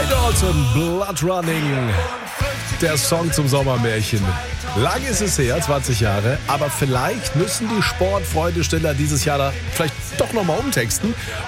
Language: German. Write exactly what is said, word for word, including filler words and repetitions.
Ray Dalton, Blood Running. Der Song zum Sommermärchen. Lang ist es her, zwanzig Jahre, aber vielleicht müssen die Sportfreunde-Stiller dieses Jahr da vielleicht doch nochmal umtexten